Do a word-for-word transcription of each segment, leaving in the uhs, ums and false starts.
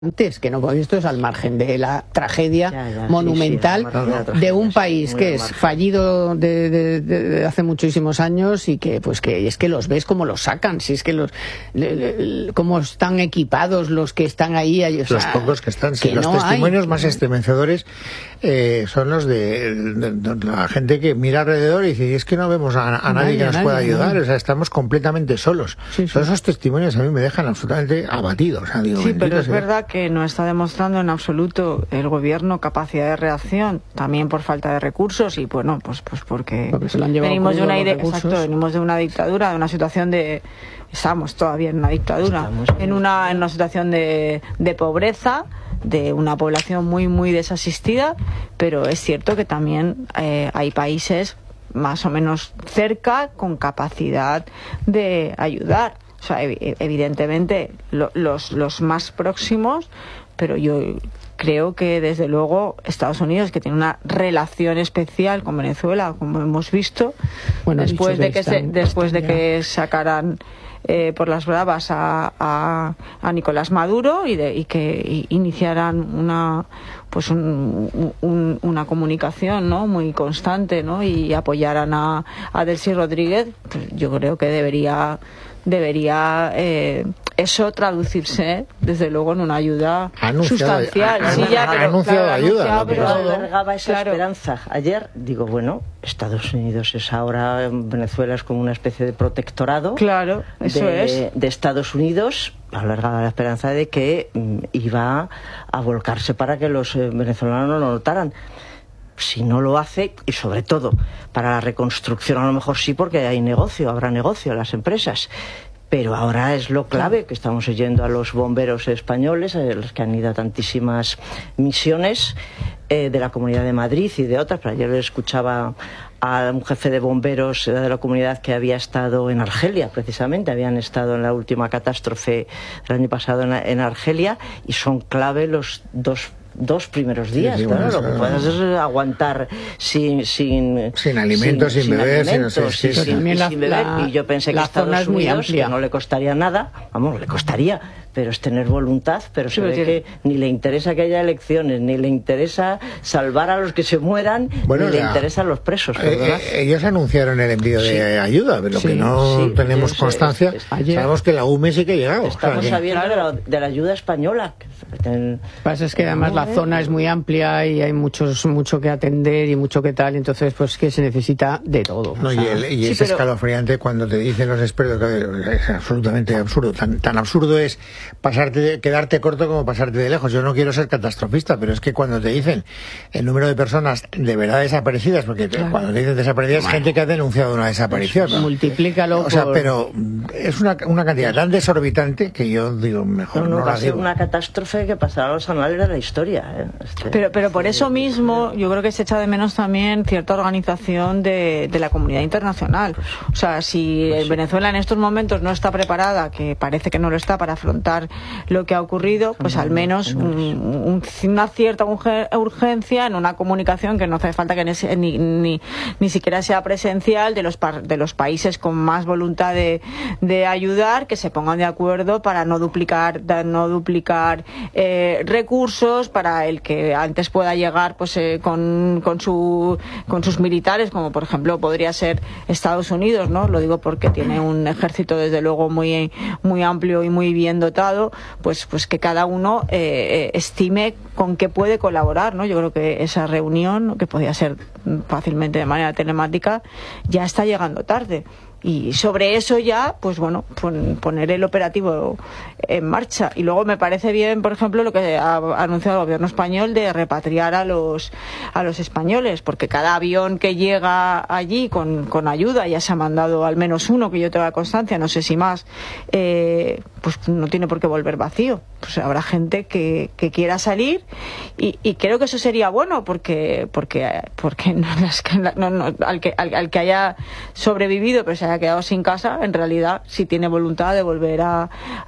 antes, que no, esto es al margen de la tragedia ya, ya, monumental sí, sí, de, tragedia, de un país que es fallido de, de, de, de hace muchísimos años y que pues que es que los ves como los sacan, si es que los le, le, cómo están equipados los que están ahí, o sea, los pocos que están, sí, que los no testimonios hay. Más estremecedores eh, son los de, de, de, de la gente que mira alrededor y dice, es que no vemos a, a nadie, nadie que nos nadie, pueda ayudar, nadie. O sea, estamos completamente solos. Sí, sí. Son esos testimonios a mí me dejan absolutamente abatido, o sea, digo, sí, pero es sea. verdad que no está demostrando en absoluto el gobierno capacidad de reacción, también por falta de recursos y bueno, pues pues porque, porque se lo han llevado venimos de una idea, exacto, venimos de una dictadura, de una situación de estamos todavía en una dictadura, en una en una situación de, de pobreza, de una población muy muy desasistida, pero es cierto que también eh, hay países más o menos cerca con capacidad de ayudar. O sea, evidentemente lo, los, los más próximos, pero yo creo que desde luego Estados Unidos, que tiene una relación especial con Venezuela, como hemos visto, bueno, después de que se, después de que sacaran eh, por las bravas a, a, a Nicolás Maduro y, de, y que iniciaran una pues un, un, una comunicación, ¿no?, muy constante, ¿no?, y apoyaran a, a Delcy Rodríguez, pues yo creo que debería debería eh, eso traducirse desde luego en una ayuda anunciado, sustancial. Ha, sí, ya, ha pero, anunciado claro, ayuda. Anunciado, pero albergaba esa claro. esperanza. Ayer digo, bueno, Estados Unidos es ahora, Venezuela es como una especie de protectorado. Claro, eso de, es. de Estados Unidos. Albergaba la esperanza de que mm, iba a volcarse para que los eh, venezolanos no lo notaran. Si no lo hace, y sobre todo para la reconstrucción a lo mejor sí, porque hay negocio, habrá negocio en las empresas, pero ahora es lo clave, que estamos oyendo a los bomberos españoles, a los que han ido a tantísimas misiones eh, de la Comunidad de Madrid y de otras, pero ayer escuchaba a un jefe de bomberos de la comunidad que había estado en Argelia, precisamente, habían estado en la última catástrofe del año pasado en, en Argelia, y son clave los dos dos primeros días, sí, sí, claro, bueno, lo que puedes es aguantar sin sin sin alimentos, sin, sin beber, alimentos, sin, no sé, sin, sin, la, sin beber, la, y yo pensé que a Estados Unidos, que no le costaría nada, vamos, le costaría, pero es tener voluntad, pero se sí, ve que ni le interesa que haya elecciones, ni le interesa salvar a los que se mueran, bueno, ni ya, le interesan los presos, eh, eh, ellos anunciaron el envío sí. de ayuda, pero sí, que no sí, tenemos constancia, es, es, es, sabemos que la U M E sí que ha llegado. Estamos o sea, sabiendo de la, de la ayuda española. Lo que pasa es que además la zona es muy amplia y hay muchos mucho que atender y mucho que tal, entonces pues que se necesita de todo. No, o sea, y el, y sí, es pero... escalofriante cuando te dicen los expertos que es absolutamente absurdo, tan, tan absurdo es pasarte de, quedarte corto como pasarte de lejos. Yo no quiero ser catastrofista, pero es que cuando te dicen el número de personas de verdad desaparecidas, porque claro. cuando te dicen desaparecidas, bueno, gente que ha denunciado una desaparición, ¿no? Multiplícalo. O sea, por... pero es una, una cantidad tan desorbitante que yo digo, mejor no, no, no va la a ser digo. Una catástrofe que pasará a los anales de la historia, ¿eh? Este, pero pero por eso mismo yo creo que se echa de menos también cierta organización de, de la comunidad internacional. O sea, si pues sí. Venezuela en estos momentos no está preparada, que parece que no lo está, para afrontar lo que ha ocurrido, pues al menos un, un, una cierta urgencia en una comunicación que no hace falta que ni, ni, ni siquiera sea presencial, de los, de los países con más voluntad de, de ayudar, que se pongan de acuerdo para no duplicar, no duplicar eh, recursos, para el que antes pueda llegar pues eh, con, con, su, con sus militares, como por ejemplo podría ser Estados Unidos, ¿no? Lo digo porque tiene un ejército desde luego muy, muy amplio y muy bien dotado, pues, pues que cada uno eh, estime con qué puede colaborar, ¿no? Yo creo que esa reunión, que podía ser fácilmente de manera telemática, ya está llegando tarde. Y sobre eso ya, pues bueno, pon, poner el operativo en marcha. Y luego me parece bien, por ejemplo, lo que ha anunciado el gobierno español de repatriar a los a los españoles, porque cada avión que llega allí con, con ayuda, ya se ha mandado al menos uno, que yo tenga constancia, no sé si más, eh, pues no tiene por qué volver vacío. Pues habrá gente que, que quiera salir y, y creo que eso sería bueno, porque porque porque no, no, no, al que al, al que haya sobrevivido pero se haya quedado sin casa, en realidad, si tiene voluntad de volver a,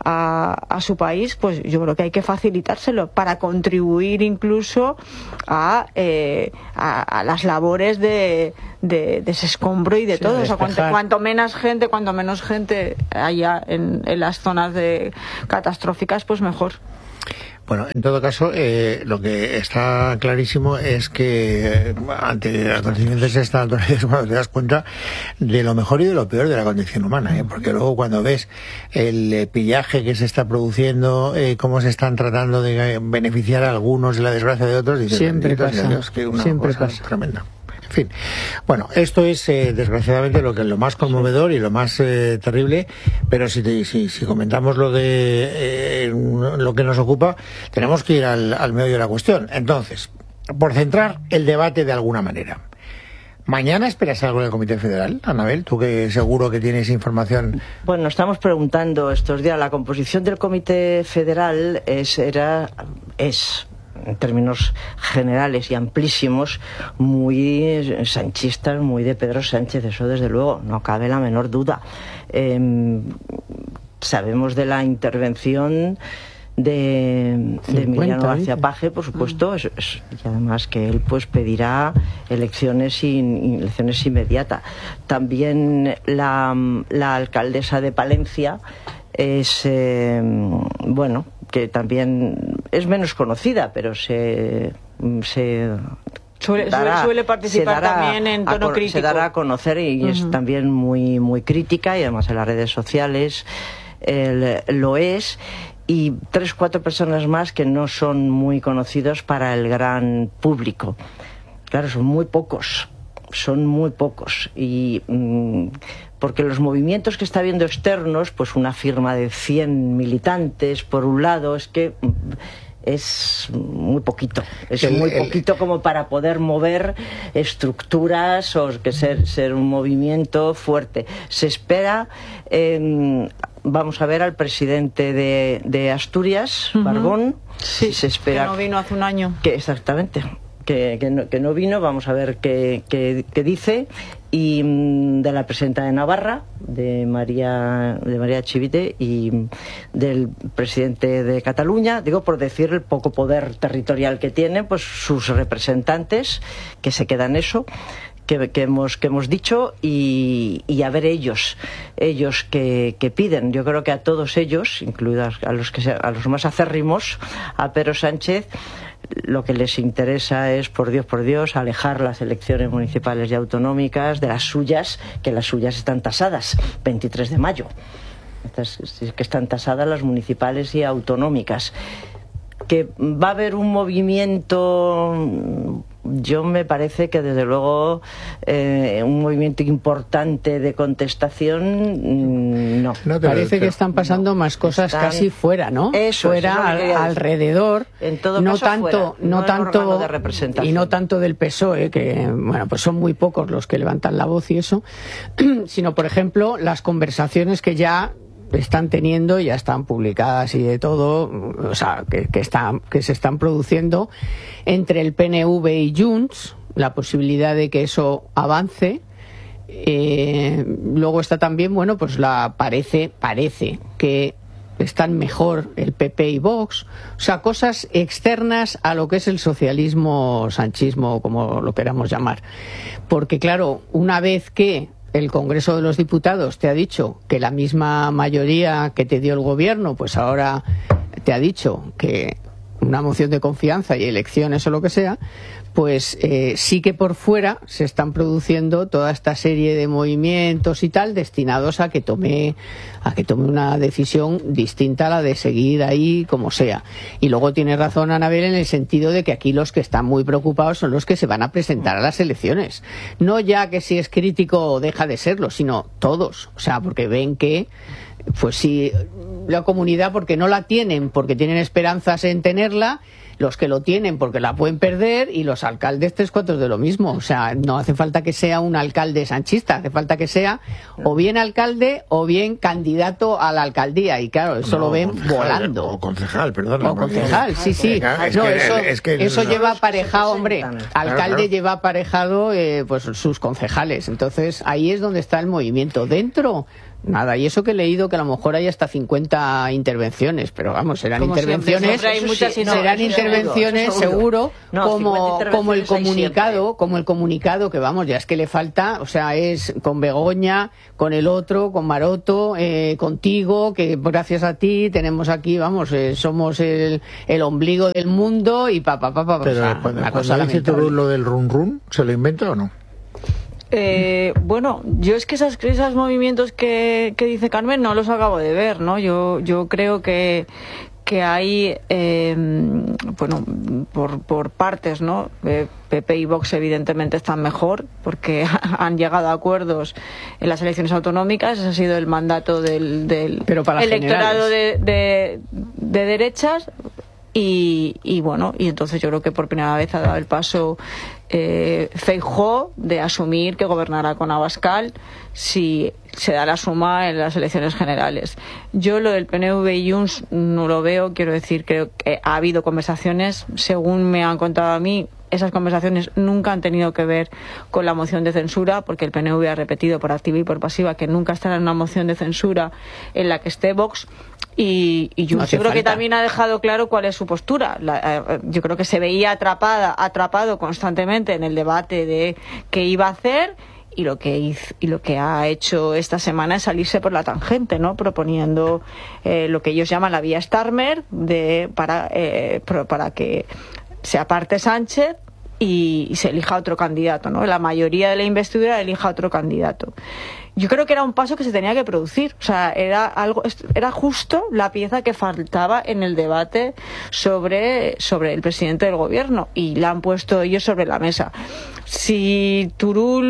a, a su país, pues yo creo que hay que facilitárselo para contribuir incluso a, eh, a, a las labores de, de, de ese escombro y de sí, todo. O sea, cuanto, cuanto menos gente, cuanto menos gente haya en, en las zonas de catastróficas, pues mejor. Bueno, en todo caso, eh, lo que está clarísimo es que eh, ante acontecimientos de esta naturaleza, cuando te das cuenta de lo mejor y de lo peor de la condición humana, ¿eh? Porque luego cuando ves el eh, pillaje que se está produciendo, eh, cómo se están tratando de beneficiar a algunos de la desgracia de otros, dices, siempre pasa, Dios, que una siempre cosa pasa. tremenda. En fin, bueno, esto es eh, desgraciadamente lo que lo más conmovedor y lo más eh, terrible, pero si, te, si si comentamos lo de eh, lo que nos ocupa, tenemos que ir al, al medio de la cuestión. Entonces, por centrar el debate de alguna manera, ¿mañana esperas algo del Comité Federal, Anabel? Tú que seguro que tienes información. Bueno, estamos preguntando estos días, la composición del Comité Federal es, era, es en términos generales y amplísimos, muy sanchistas, muy de Pedro Sánchez, eso desde luego, no cabe la menor duda. Eh, sabemos de la intervención de, de Emiliano García Paje, por supuesto, es, es, y además que él pues pedirá elecciones, in, elecciones inmediatas. También la, la alcaldesa de Palencia es, eh, bueno, que también es menos conocida, pero se... se Suele, dará, suele participar dará también en tono a, crítico. Se dará a conocer y uh-huh. es también muy, muy crítica, y además en las redes sociales el, lo es. Y tres, cuatro personas más que no son muy conocidos para el gran público. Claro, son muy pocos, son muy pocos. Y mmm, porque los movimientos que está habiendo externos, pues una firma de cien militantes, por un lado, es que es muy poquito, es el, muy poquito el... como para poder mover estructuras o que ser, ser un movimiento fuerte. Se espera, eh, vamos a ver al presidente de, de Asturias, uh-huh. Barbón, sí, se espera que no vino hace un año. Que, exactamente, que, que, no, que no vino, vamos a ver qué, qué, qué dice. Y de la presidenta de Navarra, de María de María Chivite, y del presidente de Cataluña, digo por decir el poco poder territorial que tienen, pues sus representantes, que se quedan eso, que, que hemos que hemos dicho, y, y a ver ellos, ellos que, que piden. Yo creo que a todos ellos, incluidos a los que a los más acérrimos, a Pedro Sánchez, lo que les interesa es, por Dios, por Dios, alejar las elecciones municipales y autonómicas de las suyas, que las suyas están tasadas, veintitrés de mayo. Estas, que están tasadas las municipales y autonómicas. Que va a haber un movimiento, yo me parece que desde luego eh, un movimiento importante de contestación, no. no parece que están pasando no. más cosas están, casi fuera, ¿no? Eso, fuera, eso al, alrededor, en todo no caso tanto, fuera, no, no tanto de representación. Y no tanto del P S O E, que bueno, pues son muy pocos los que levantan la voz y eso, sino por ejemplo las conversaciones que ya están teniendo, ya están publicadas y de todo, o sea, que, que, está, que se están produciendo entre el P N V y Junts, la posibilidad de que eso avance. Eh, luego está también, bueno, pues la parece, parece que están mejor el P P y Vox, o sea, cosas externas a lo que es el socialismo, sanchismo, como lo queramos llamar. Porque claro, una vez que el Congreso de los Diputados te ha dicho que la misma mayoría que te dio el gobierno, pues ahora te ha dicho que una moción de confianza y elecciones o lo que sea, pues eh, sí que por fuera se están produciendo toda esta serie de movimientos y tal destinados a que tome a que tome una decisión distinta a la de seguir ahí como sea. Y luego tiene razón Anabel en el sentido de que aquí los que están muy preocupados son los que se van a presentar a las elecciones. No ya que si es crítico deja de serlo, sino todos. O sea, porque ven que pues si la comunidad, porque no la tienen, porque tienen esperanzas en tenerla, los que lo tienen porque la pueden perder, y los alcaldes tres cuartos de lo mismo. O sea, no hace falta que sea un alcalde sanchista, hace falta que sea o bien alcalde o bien candidato a la alcaldía, y claro, eso no, lo ven concejal, volando. O concejal, perdón. O concejal, sí, sí. Es no, que, eso, es que eso no, lleva aparejado, hombre. Claro, Alcalde claro. lleva aparejado eh, pues sus concejales. Entonces, ahí es donde está el movimiento. Dentro nada. Y eso que he leído que a lo mejor hay hasta cincuenta intervenciones, pero vamos, serán como intervenciones, siempre, siempre hay muchas, sí, serán no, intervenciones seguro, seguro no, como, como el comunicado, como el comunicado que vamos, ya es que le falta, o sea, es con Begoña, con el otro, con Maroto, eh, contigo, que gracias a ti tenemos aquí, vamos, eh, somos el, el ombligo del mundo y pa, pa, pa, pa, pero o sea, cuando, una cuando cosa dice todo lo del run run, ¿se lo inventa o no? Eh, bueno, yo es que esas, esos movimientos que, que dice Carmen no los acabo de ver, ¿no? Yo, yo creo que que hay, eh, bueno, por, por partes, ¿no? Eh, P P y Vox evidentemente están mejor porque han llegado a acuerdos en las elecciones autonómicas. Ese ha sido el mandato del, del Pero para electorado de, de, de derechas. Y, y bueno, y entonces yo creo que por primera vez ha dado el paso eh, Feijóo de asumir que gobernará con Abascal si se da la suma en las elecciones generales. Yo lo del P N V y Junts no lo veo, quiero decir, creo que ha habido conversaciones, según me han contado a mí, esas conversaciones nunca han tenido que ver con la moción de censura, porque el P N V ha repetido por activa y por pasiva que nunca estará en una moción de censura en la que esté Vox. Y, y yo no creo falta. que también ha dejado claro cuál es su postura. La, eh, yo creo que se veía atrapada, atrapado constantemente en el debate de qué iba a hacer, y lo que hizo, y lo que ha hecho esta semana es salirse por la tangente, ¿no? Proponiendo eh, lo que ellos llaman la vía Starmer de para eh, para que se aparte Sánchez y, y se elija otro candidato, ¿no? La mayoría de la investidura elija otro candidato. Yo creo que era un paso que se tenía que producir, o sea, era algo, era justo la pieza que faltaba en el debate sobre, sobre el presidente del gobierno, y la han puesto ellos sobre la mesa. Si Turull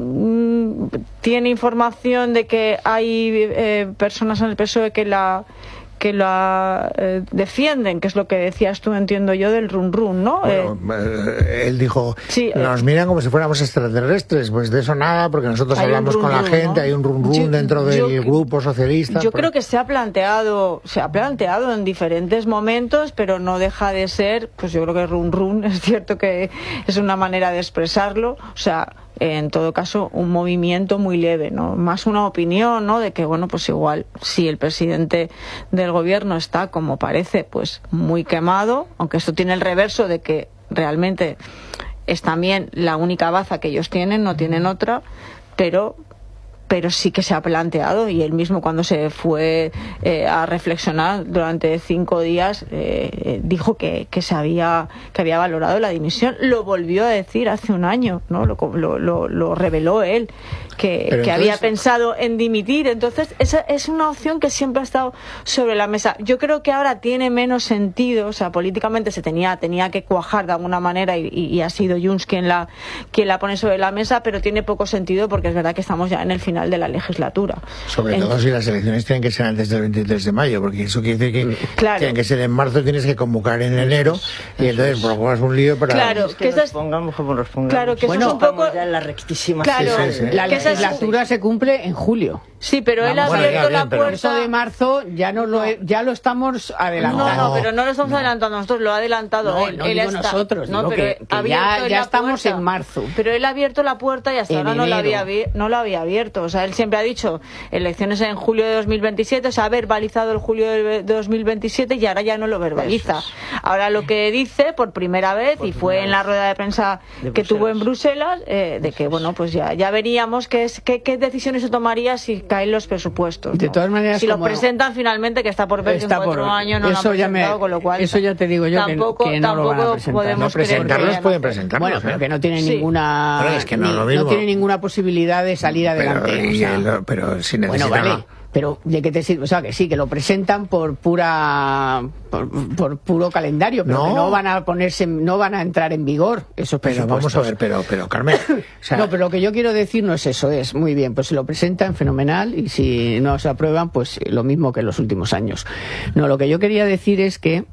mmm, tiene información de que hay eh, personas en el P S O E que la que la eh, defienden, que es lo que decías tú, entiendo yo, del run run, ¿no? Bueno, eh, él dijo, sí, nos eh, miran como si fuéramos extraterrestres. Pues de eso nada, porque nosotros hablamos con la gente, ¿no? Hay un run run yo, dentro del yo, grupo socialista. Yo pero... creo que se ha planteado, se ha planteado en diferentes momentos, pero no deja de ser, pues yo creo que run run, es cierto que es una manera de expresarlo, o sea, en todo caso un movimiento muy leve, ¿no? Más una opinión, ¿no? De que, bueno, pues igual si el presidente del gobierno está, como parece, pues muy quemado, aunque esto tiene el reverso de que realmente es también la única baza que ellos tienen, no tienen otra, pero pero sí que se ha planteado, y él mismo cuando se fue eh, a reflexionar durante cinco días eh, eh, dijo que, que se había que había valorado la dimisión. Lo volvió a decir hace un año, ¿no? Lo, lo, lo, lo reveló él, que, que entonces... había pensado en dimitir. Entonces esa es una opción que siempre ha estado sobre la mesa. Yo creo que ahora tiene menos sentido, o sea, políticamente se tenía tenía que cuajar de alguna manera, y, y, y ha sido Junts quien la quien la pone sobre la mesa, pero tiene poco sentido porque es verdad que estamos ya en el final de la legislatura. Sobre todo si las elecciones tienen que ser antes del veintitrés de mayo, porque eso quiere decir que claro. tienen que ser en marzo, tienes que convocar en enero, y entonces provocar un lío para... Claro, que, que esas... pongamos como nos pongamos. Claro, que bueno, eso es un poco... ya en la rectísima. Claro, sí, sí, sí. La legislatura es... se cumple en julio. Sí, pero Vamos, él ha abierto bueno, la bien, pero puerta... Eso de marzo ya no lo he, ya lo estamos adelantando. No, no, pero no lo estamos no. adelantando nosotros, lo ha adelantado no, él. No, él digo está... nosotros, no, digo pero que, que ya, ya estamos puerta. en marzo. Pero él ha abierto la puerta y hasta en ahora no enero. lo, había, no lo había abierto. O sea, él siempre ha dicho elecciones en julio de dos mil veintisiete, o sea, ha verbalizado el julio de dos mil veintisiete y ahora ya no lo verbaliza. Es. Ahora lo que dice por primera vez, por y fue en la rueda de prensa de que tuvo en Bruselas, eh, de que, bueno, pues ya, ya veríamos qué, es, qué, qué decisiones se tomaría si caen los presupuestos, ¿no? De todas maneras, si lo presentan finalmente, que está por ver que en cuatro por, años no lo han presentado, me, con lo cual eso ya te digo yo tampoco, que, que no tampoco lo van a presentar. podemos no presentarlos, pueden presentarlos. Bueno, pero que no tienen sí. ninguna pero es que no, ni, lo mismo. no tiene ninguna posibilidad de salir adelante. Pero, o sea, el, pero si necesitan... Bueno, vale. Pero ¿de qué te sirve? O sea, que sí, que lo presentan por pura por, por puro calendario, pero no. que no van a ponerse, no van a entrar en vigor esos pero vamos a ver, pero pero Carmen, o sea... no, pero lo que yo quiero decir no es eso, es muy bien, pues si lo presentan fenomenal, y si no se aprueban, pues lo mismo que en los últimos años. No, lo que yo quería decir es que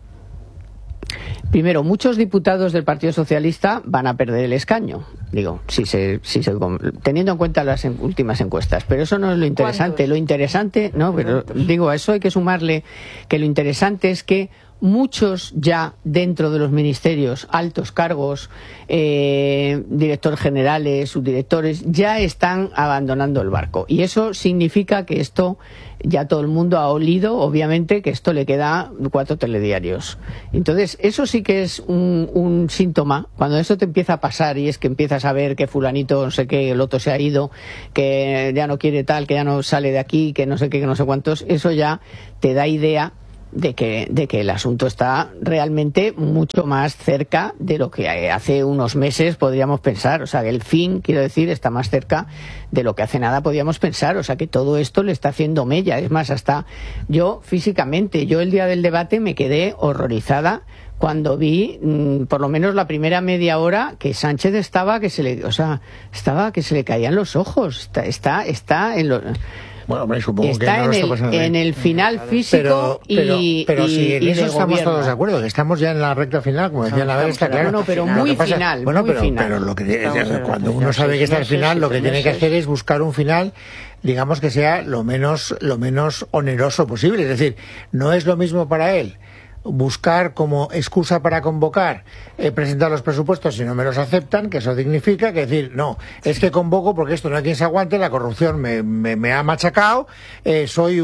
primero, muchos diputados del Partido Socialista van a perder el escaño, digo, si se, si se, teniendo en cuenta las en, últimas encuestas, pero eso no es lo interesante. ¿Cuántos? Lo interesante, no, pero digo, a eso hay que sumarle que lo interesante es que muchos ya dentro de los ministerios, altos cargos, eh, directores generales, subdirectores, ya están abandonando el barco. Y eso significa que esto, ya todo el mundo ha olido, obviamente, que esto le queda cuatro telediarios. Entonces, eso sí que es un, un síntoma. Cuando eso te empieza a pasar y es que empiezas a ver que fulanito, no sé qué, el otro se ha ido, que ya no quiere tal, que ya no sale de aquí, que no sé qué, que no sé cuántos, eso ya te da idea de que, de que el asunto está realmente mucho más cerca de lo que hace unos meses podríamos pensar. O sea, que el fin, quiero decir, está más cerca de lo que hace nada podíamos pensar. O sea, que todo esto le está haciendo mella. Es más, hasta yo físicamente, yo el día del debate me quedé horrorizada cuando vi, mmm, por lo menos la primera media hora, que Sánchez estaba que se le, o sea, estaba que se le caían los ojos. Está, está, está en los... Bueno, hombre, supongo está que no en, lo el, está pasando en el final físico pero, pero, y pero y, si en y eso de estamos gobierno. todos de acuerdo, que estamos ya en la recta final, como decía la está claro. Bueno, pero muy pasa, final, bueno, muy pero, final. pero lo que cuando uno sabe que está al final, lo que tiene que hacer es buscar un final, digamos, que sea lo menos lo menos oneroso posible. Es decir, no es lo mismo para él buscar como excusa para convocar, eh, presentar los presupuestos si no me los aceptan, que eso significa que decir, no, es que convoco porque esto no hay quien se aguante, la corrupción me, me, me ha machacado, eh, soy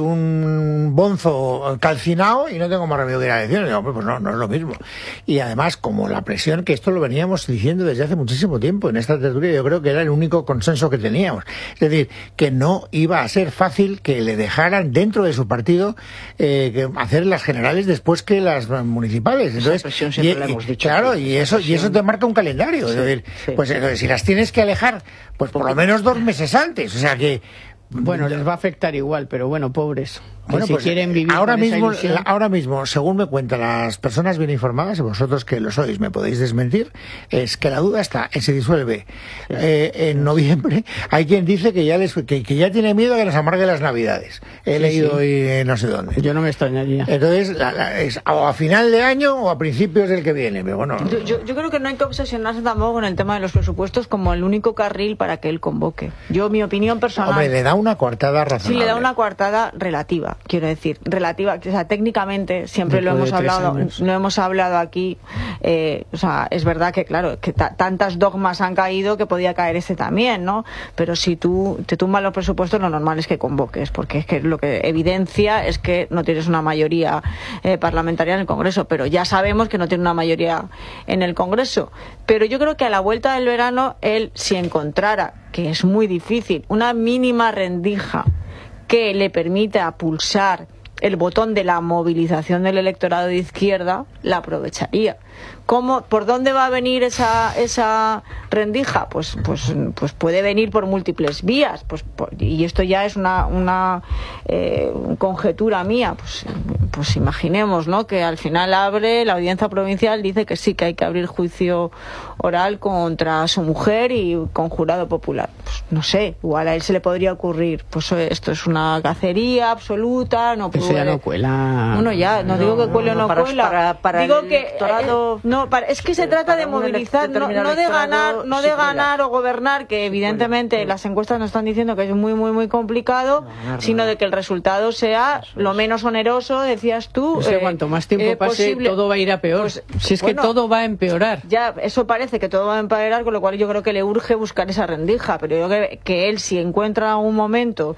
un bonzo calcinado y no tengo más remedio que ir a elecciones. No, pues no, no es lo mismo. Y además, como la presión, que esto lo veníamos diciendo desde hace muchísimo tiempo en esta tertulia, yo creo que era el único consenso que teníamos. Es decir, que no iba a ser fácil que le dejaran dentro de su partido eh, que hacer las generales después que las municipales. Entonces, y, y, hemos dicho claro, y eso y eso te marca un calendario. Sí, es decir, sí. Pues entonces, si las tienes que alejar, pues por lo menos dos meses antes. O sea que bueno, les va a afectar igual, pero bueno, pobres. Bueno, si pues quieren vivir ahora con mismo, esa ilusión... ahora mismo, según me cuentan las personas bien informadas, y vosotros que lo sois me podéis desmentir, es que la duda está en si disuelve eh, en noviembre. Hay quien dice que ya les, que, que ya tiene miedo a que nos amargue las Navidades. He sí, leído sí. hoy eh, no sé dónde. Yo no me extrañaría. Entonces, la, la, es o a final de año o a principios del que viene. Pero bueno. Yo, yo, yo creo que no hay que obsesionarse tampoco con el tema de los presupuestos como el único carril para que él convoque. Yo, mi opinión personal. Hombre, le da una coartada razonable. Sí, le da una coartada relativa, quiero decir. relativa, o sea, técnicamente siempre lo hemos hablado, lo hemos hablado aquí, eh, o sea, es verdad que claro, que tantas dogmas han caído que podía caer ese también, ¿no? Pero si tú te tumban los presupuestos, lo normal es que convoques, porque es que lo que evidencia es que no tienes una mayoría eh, parlamentaria en el Congreso, pero ya sabemos que no tiene una mayoría en el Congreso. Pero yo creo que a la vuelta del verano, él, si encontrara, que es muy difícil, una mínima rendija que le permita pulsar el botón de la movilización del electorado de izquierda, la aprovecharía. ¿Cómo, por dónde va a venir esa esa rendija? Pues pues pues puede venir por múltiples vías, pues por, y esto ya es una una eh, conjetura mía, pues pues imaginemos, ¿no?, que al final abre la audiencia provincial, dice que sí, que hay que abrir juicio oral contra su mujer y con jurado popular. Pues no sé, igual a él se le podría ocurrir, pues esto es una cacería absoluta, no puede... Eso ya no cuela. Bueno, ya, no, no digo que cuele o no, no para, cuela, para, para digo el que electorado... Eh, no, para, es que se trata de movilizar, no, no de ganar, no de ganar o gobernar, que evidentemente las encuestas nos están diciendo que es muy, muy, muy complicado, sino de que el resultado sea lo menos oneroso, decías tú. Es que eh, cuanto más tiempo eh, pase, posible, todo va a ir a peor. Pues, si es bueno, que todo va a empeorar. Ya, eso parece que todo va a empeorar, con lo cual yo creo que le urge buscar esa rendija, pero yo creo que, que él, si encuentra un momento...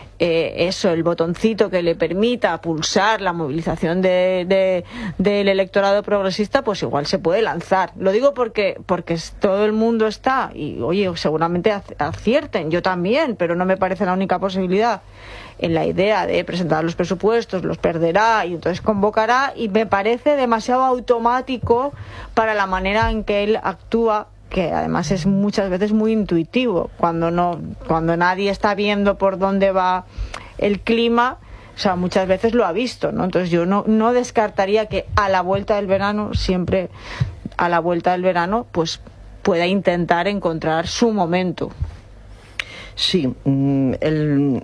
Eh, eso, el botoncito que le permita pulsar la movilización de, de, del electorado progresista, pues igual se puede lanzar. Lo digo porque porque todo el mundo está, y oye, seguramente acierten, yo también, pero no me parece la única posibilidad, en la idea de presentar los presupuestos, los perderá y entonces convocará, y me parece demasiado automático para la manera en que él actúa, que además es muchas veces muy intuitivo, cuando no cuando nadie está viendo por dónde va el clima, o sea, muchas veces lo ha visto, ¿no? Entonces yo no no descartaría que a la vuelta del verano, siempre a la vuelta del verano, pues pueda intentar encontrar su momento. Sí, el,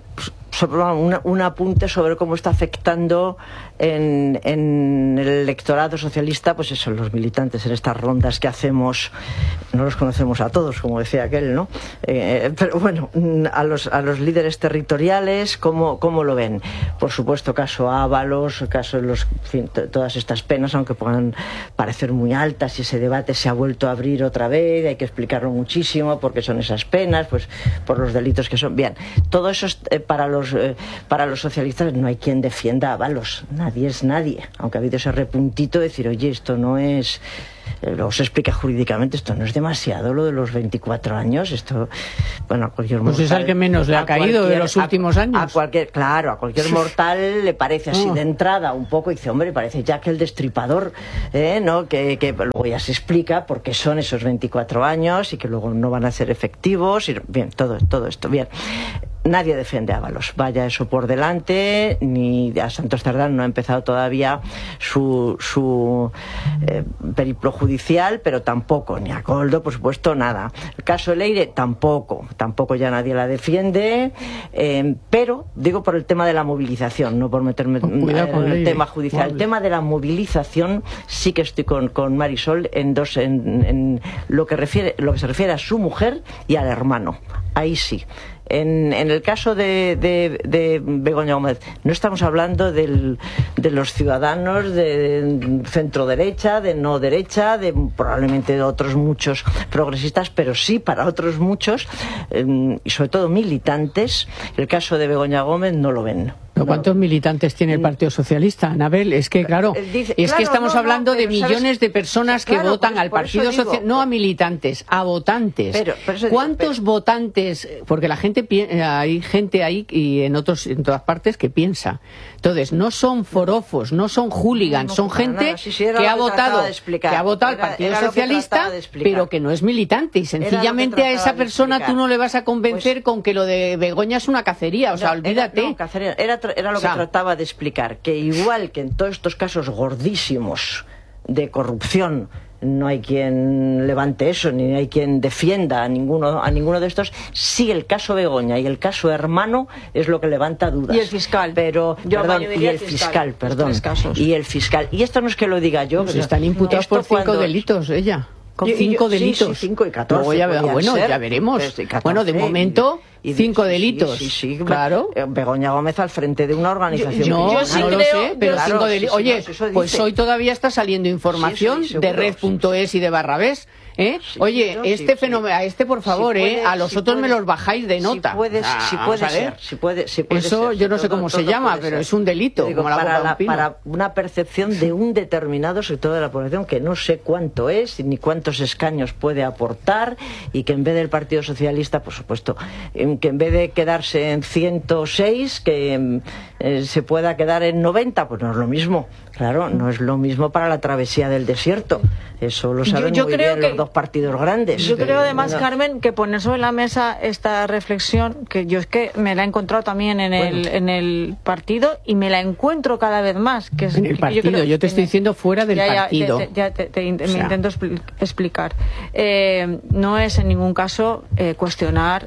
sobre un, un apunte sobre cómo está afectando en, en el electorado socialista, pues eso, los militantes en estas rondas que hacemos. No los conocemos a todos, como decía aquel, ¿no? Eh, pero bueno, a los, a los líderes territoriales, ¿cómo, cómo lo ven? Por supuesto, caso Ábalos, caso de los, en fin, todas estas penas, aunque puedan parecer muy altas, y ese debate se ha vuelto a abrir otra vez, hay que explicarlo muchísimo, porque son esas penas, pues por los delitos que son. Bien, todo eso es, eh, para los eh, para los socialistas no hay quien defienda a Ábalos, nadie es nadie, aunque ha habido ese repuntito de decir, oye, esto no es... Luego se explica jurídicamente, esto no es demasiado, lo de los veinticuatro años, esto, bueno, a cualquier mortal... Pues es al que menos le ha caído de los últimos a, años. A cualquier, claro, a cualquier mortal le parece así oh. de entrada un poco, y dice, hombre, parece Jack el Destripador, ¿eh? ¿No? Que, que luego ya se explica por qué son esos veinticuatro años y que luego no van a ser efectivos, y bien, todo, todo esto, bien. Nadie defiende a Ábalos, vaya eso por delante, ni a Santos Cerdán no ha empezado todavía su, su eh, periplo judicial, pero tampoco, ni a Coldo, por supuesto, nada. El caso Leire, tampoco, tampoco ya nadie la defiende, eh, pero digo por el tema de la movilización, no por meterme en el Leire. tema judicial. El tema de la movilización sí que estoy con, con Marisol en dos, en, en lo que refiere, lo que se refiere a su mujer y al hermano. Ahí sí. En, en el caso de, de, de Begoña Gómez, no estamos hablando del, de los ciudadanos de centro derecha, de no derecha, de probablemente de otros muchos progresistas, pero sí para otros muchos, eh, y sobre todo militantes. El caso de Begoña Gómez no lo ven. ¿Pero cuántos militantes tiene el Partido Socialista, Anabel? Es que, claro, dice, es claro, que estamos no, hablando no, de millones ¿sabes? de personas que Claro, votan por, al por Partido Socialista, no a militantes, a votantes. Pero, pero eso ¿Cuántos digo, pero... votantes? Porque la gente, hay gente ahí y en otros, en todas partes que piensa. Entonces, no son forofos, no son hooligans, no, no, son gente sí, sí, que, ha votado, que ha votado al Partido era Socialista, pero que no es militante. Y sencillamente a esa persona tú no le vas a convencer pues, con que lo de Begoña es una cacería. O sea, no, olvídate. Era, no, cacería, era, era lo o sea, que trataba de explicar, que igual que en todos estos casos gordísimos de corrupción no hay quien levante eso, ni hay quien defienda a ninguno, a ninguno de estos, sí el caso Begoña y el caso hermano es lo que levanta dudas. Y el fiscal. Pero, yo perdón, y el fiscal, fiscal perdón. Y el fiscal. Y esto no es que lo diga yo. Pues están imputados por cinco cuando... delitos, ella. Con yo, cinco yo, delitos. Sí, sí, cinco y catorce. Luego ya, bueno, ser, ya veremos. catorce, bueno, de momento, y, y, cinco sí, delitos. Sí, sí, sí, claro. Begoña Gómez al frente de una organización. Yo, yo, yo sí no creo, lo sé, pero claro, cinco delitos. Sí, sí, Oye, no, pues hoy todavía está saliendo información sí, sí, de red punto es y de Barrabés. ¿Eh? Sí, Oye, sí, este sí, fenómeno, a este por favor, si puede, ¿eh? A los si otros puede, me los bajáis de nota. Si puede, ah, si puede ser, si puede, si puede Eso ser, yo no sé todo, cómo todo se llama, pero ser. es un delito. Digo, como la para, la, un para una percepción de un determinado sector de la población que no sé cuánto es ni cuántos escaños puede aportar, y que en vez del Partido Socialista, por supuesto, que en vez de quedarse en ciento seis, que eh, se pueda quedar en noventa, pues no es lo mismo. Claro, no es lo mismo para la travesía del desierto. Eso lo saben yo, yo muy creo bien que, los dos partidos grandes. Yo creo además, no. Carmen, que poner sobre la mesa esta reflexión, que yo es que me la he encontrado también en el, bueno. en el partido, y me la encuentro cada vez más. Que es, en el partido, yo, creo, yo te estoy diciendo fuera del ya, ya, partido. Ya, ya te, te, te, o sea. me intento explicar. Eh, no es en ningún caso eh, cuestionar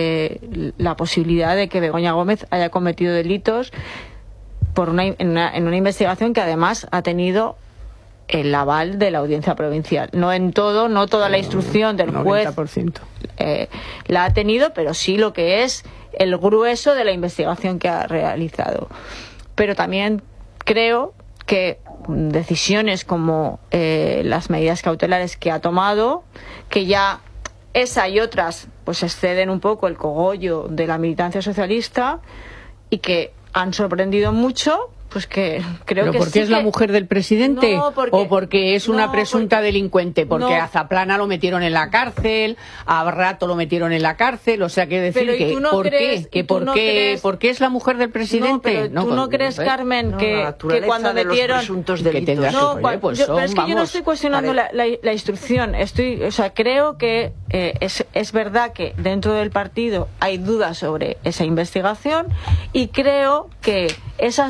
eh, la posibilidad de que Begoña Gómez haya cometido delitos por una, en, una, en una investigación que además ha tenido el aval de la Audiencia Provincial. No en todo, no toda la instrucción del juez noventa por ciento. Eh, la ha tenido, pero sí lo que es el grueso de la investigación que ha realizado. Pero también creo que decisiones como eh, las medidas cautelares que ha tomado, que ya esa y otras pues exceden un poco el cogollo de la militancia socialista, y que han sorprendido mucho, pues que creo ¿Pero que porque sí es que... la mujer del presidente? No, porque... ¿O porque es una no, presunta porque... delincuente? Porque no. a Zaplana lo metieron en la cárcel, a Rato lo metieron en la cárcel, o sea, que decir pero, que no ¿por crees, qué? ¿Que por, no qué? Crees... ¿Por qué es la mujer del presidente? No, pero no, ¿tú no con... crees, ¿eh? Carmen, no, que, que cuando metieron... presuntos delitos. Que no, oye, pues yo, son, pero es que vamos, yo no estoy cuestionando la, la, la instrucción. Estoy, o sea, creo que eh, es, es verdad que dentro del partido hay dudas sobre esa investigación, y creo que esas dudas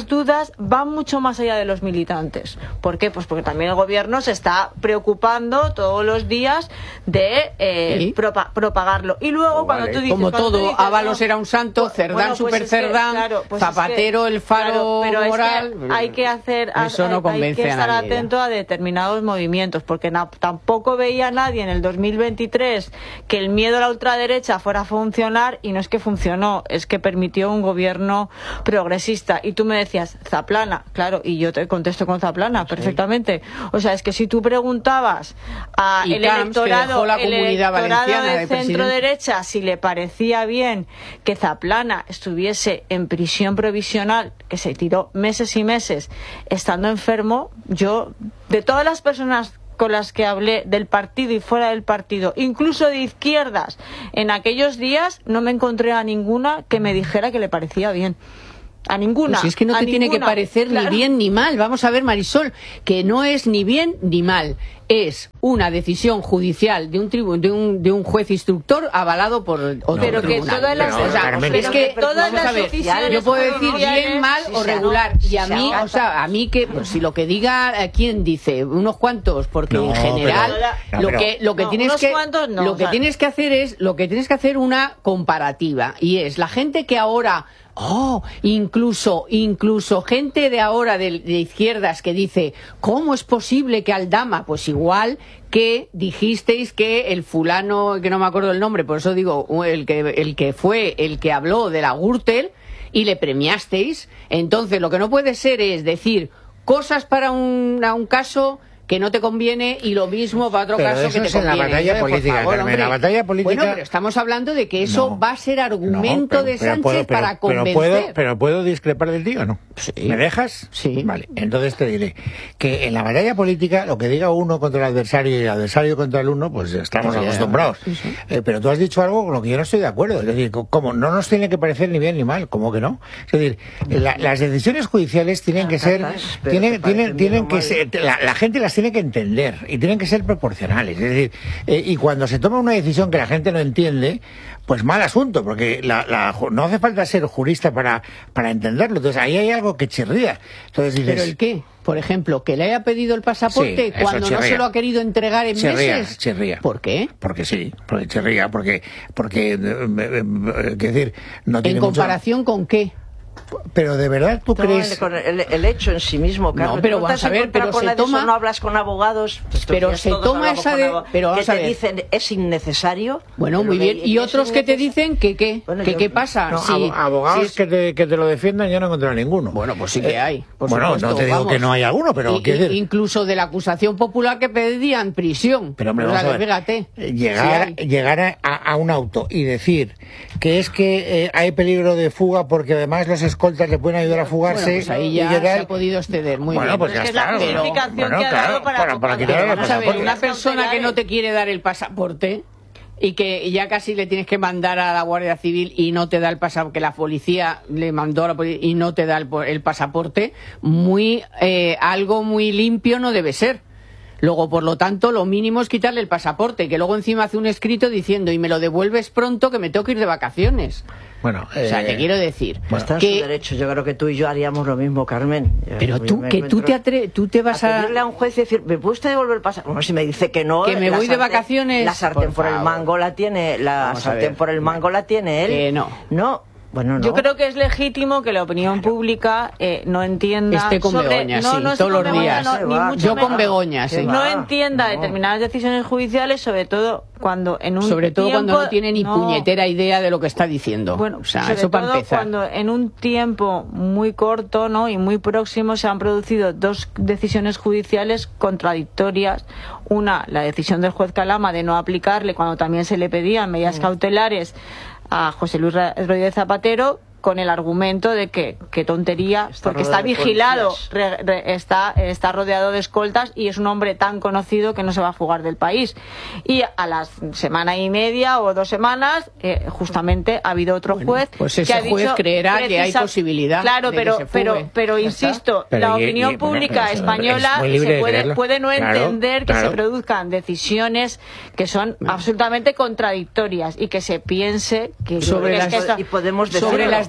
además van mucho más allá de los militantes. ¿Por qué? Pues porque también el gobierno se está preocupando todos los días de eh, ¿Sí? propa propagarlo. Y luego oh, cuando vale. tú dices... Como todo, dices, Ábalos no, era un santo, Cerdán bueno, pues super es que, Cerdán, claro, pues Zapatero es que, el faro claro, pero moral... Es que hay que hacer... Eso no hay, hay que estar a nadie, atento ya. a determinados movimientos, porque na, tampoco veía nadie en el dos mil veintitrés que el miedo a la ultraderecha fuera a funcionar, y no es que funcionó, es que permitió un gobierno progresista. Y tú me decías, Zaplana, claro, y yo te contesto con Zaplana, sí. perfectamente. O sea, es que si tú preguntabas al electorado, la el electorado de centro derecha si le parecía bien que Zaplana estuviese en prisión provisional, que se tiró meses y meses estando enfermo, yo, de todas las personas con las que hablé del partido y fuera del partido, incluso de izquierdas, en aquellos días no me encontré a ninguna que me dijera que le parecía bien. A ninguna. Pues es que no te tiene ninguna. que parecer claro. ni bien ni mal. Vamos a ver, Marisol, que no es ni bien ni mal. Es una decisión judicial de un tribu de un de un juez instructor avalado por otro no, pero tribunal. Que todas las, pero, o sea, pero es que todas las ver, yo puedo decir bien, mal si o regular. Si y a mí, o sea, a mí que pues, si lo que diga quién dice, unos cuantos, porque no, en general pero, lo pero, que lo que no, tienes que no, lo que o sea, tienes que hacer es lo que tienes que hacer una comparativa, y es la gente que ahora Oh, incluso, incluso gente de ahora de, de izquierdas que dice, ¿cómo es posible que Aldama? Pues igual que dijisteis que el fulano, que no me acuerdo el nombre, por eso digo, el que, el que fue, el que habló de la Gürtel y le premiasteis. Entonces lo que no puede ser es decir cosas para un, a un caso que no te conviene y lo mismo para otro pero caso eso que te es conviene. En la batalla Entonces, política, favor, Carmen, la batalla política... Bueno, pero estamos hablando de que eso no, va a ser argumento no, pero, de pero Sánchez puedo, pero, para convencer. Pero puedo, pero puedo discrepar del tío, ¿no? Sí. ¿Me dejas? Sí. Vale, entonces te diré que en la batalla política lo que diga uno contra el adversario y el adversario contra el uno, pues estamos sí, acostumbrados. Sí, sí. Eh, pero tú has dicho algo con lo que yo no estoy de acuerdo. Es decir, ¿cómo? No nos tiene que parecer ni bien ni mal, ¿cómo que no? Es decir, la, las decisiones judiciales tienen que ser... Tienen, tienen, tienen que ser la, la gente las tiene que entender y tienen que ser proporcionales. Es decir, eh, y cuando se toma una decisión que la gente no entiende, pues mal asunto, porque la, la, no hace falta ser jurista para, para entenderlo. Entonces ahí hay algo que chirría. Entonces dices, ¿pero el qué? Por ejemplo, que le haya pedido el pasaporte sí, cuando chirría. no se lo ha querido entregar en chirría, meses. Chirría. ¿Por qué? Porque sí, porque chirría, porque, porque, eh, eh, eh, decir, no tiene ¿En comparación mucho... con qué? Pero de verdad tú no, crees el, el, el hecho en sí mismo, Carlos. No, pero vamos a ver, pero se toma eso, no hablas con abogados, pero se toma esa de pero vamos que a ver. te dicen es innecesario. Bueno, muy bien, y otros que te dicen que qué, bueno, que yo, qué pasa. No, sí, abogados sí, que te que te lo defiendan yo no he encontrado ninguno. Bueno, pues sí que hay. Por bueno, supuesto, no te digo vamos. que no hay alguno, pero y, ¿qué y, incluso de la acusación popular que pedían prisión. Pero hombre, o sea, vamos a ver, fíjate, llegar sí llegar a, a un auto y decir que es que eh, hay peligro de fuga porque además los escoltas le pueden ayudar a fugarse. Bueno, pues ahí ya se ha podido exceder muy bueno, bien. Pues ya es está, la justificación bueno, que ha claro, dado para, para, para quitarle el pasaporte. pasaporte. Una persona que no te quiere dar el pasaporte y que ya casi le tienes que mandar a la Guardia Civil y no te da el pasaporte, que la policía le mandó a la policía y no te da el, el pasaporte, muy eh, algo muy limpio no debe ser. Luego, por lo tanto, lo mínimo es quitarle el pasaporte, que luego encima hace un escrito diciendo y me lo devuelves pronto que me tengo que ir de vacaciones. Bueno, eh, o sea, te quiero decir pues está en que, su derecho. Yo creo que tú y yo haríamos lo mismo, Carmen. Pero tú, me, que me tú te atre tú te vas a, a pedirle a un juez y decir, ¿me puede usted devolver el pasaporte? Bueno, si me dice que no, que me voy sartén, de vacaciones, la sartén por, por el mango la tiene, la Vamos sartén por el mango la tiene él. Que no. No. Bueno, no. Yo creo que es legítimo que la opinión pública eh, no entienda esté con sobre, Begoña, no, sí, no todos los Begoña, días. No, ni mucho yo menos. con Begoña, sí. No entienda no. determinadas decisiones judiciales, sobre todo cuando en un sobre todo tiempo, cuando no tiene ni no, puñetera idea de lo que está diciendo. Bueno, o sea, sobre eso para todo empezar. Cuando en un tiempo muy corto, ¿no? y muy próximo se han producido dos decisiones judiciales contradictorias. Una, la decisión del juez Calama de no aplicarle cuando también se le pedían medidas mm. cautelares a José Luis Rodríguez Zapatero, con el argumento de que qué tontería, está porque está vigilado, re, re, está, está rodeado de escoltas y es un hombre tan conocido que no se va a fugar del país. Y a la semana y media o dos semanas, eh, justamente ha habido otro bueno, juez pues ese que ha juez dicho creerá precisa, que hay posibilidad claro, de pero, que se pero, fugue. pero insisto, pero la y, opinión y, pública bueno, española se puede, puede no claro, entender que claro. se produzcan decisiones que son bueno. absolutamente contradictorias y que se piense que sobre es las, que eso, y podemos sobre las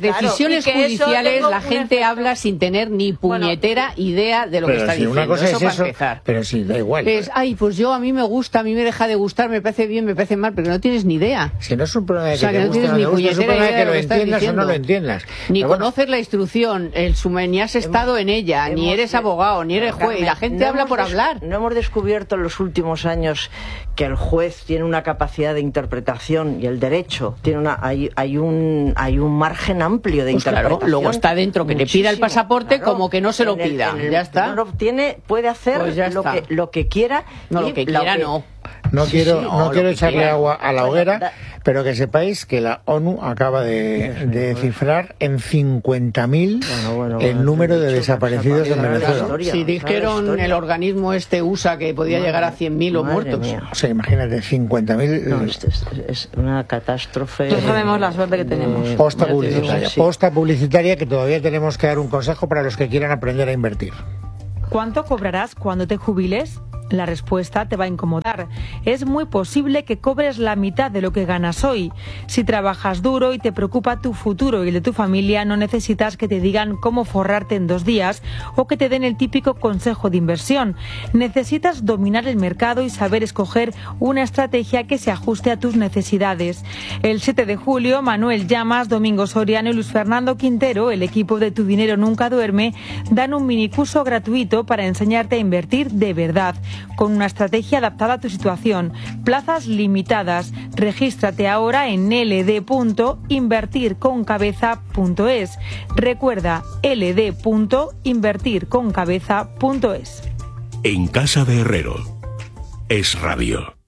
decisiones claro, judiciales la gente efecto. habla sin tener ni puñetera bueno, idea de lo que está si diciendo. Una cosa eso es para eso, empezar. Pero sí, da igual. Es, ay, pues yo a mí me gusta, a mí me deja de gustar, me parece bien, me parece mal, pero no tienes ni idea. Si no es un problema de que, o sea, que te no guste, tienes no ni te guste, es un problema de que lo, lo entiendas o no lo entiendas. Ni pero conoces bueno. la instrucción, el sume, ni has estado hemos, en ella, ni eres abogado, ni eres juez, y la gente no habla por des, hablar. No hemos descubierto en los últimos años que el juez tiene una capacidad de interpretación y el derecho tiene una hay, hay un hay un margen amplio de pues interpretación. Claro, luego está dentro que Muchísimo, te pida el pasaporte claro, como que no se lo el, pida. el, ya está. No lo tiene, puede hacer pues ya lo está. que lo que quiera. No, lo que quiera que, no. No sí, quiero, sí, no no, quiero echarle quiera. agua a la hoguera, da, da. pero que sepáis que la ONU acaba de, de cifrar en cincuenta mil bueno, bueno, el bueno, número de desaparecidos en Venezuela. Si sí, dijeron el organismo este U S A que podía madre, llegar a cien mil o muertos. Mía. O sea, imagínate, cincuenta mil. No, es, es, es una catástrofe. No sabemos la suerte que tenemos. Posta publicitaria. Sí. Posta publicitaria que todavía tenemos que dar un consejo para los que quieran aprender a invertir. ¿Cuánto cobrarás cuando te jubiles? La respuesta te va a incomodar. Es muy posible que cobres la mitad de lo que ganas hoy. Si trabajas duro y te preocupa tu futuro y el de tu familia, no necesitas que te digan cómo forrarte en dos días o que te den el típico consejo de inversión. Necesitas dominar el mercado y saber escoger una estrategia que se ajuste a tus necesidades. El siete de julio, Manuel Llamas, Domingo Soriano y Luis Fernando Quintero, el equipo de Tu Dinero Nunca Duerme, dan un minicurso gratuito para enseñarte a invertir de verdad, con una estrategia adaptada a tu situación. Plazas limitadas. Regístrate ahora en l d punto invertir con cabeza punto es. Recuerda, l d punto invertir con cabeza punto es. En Casa de Herrero. Es Radio.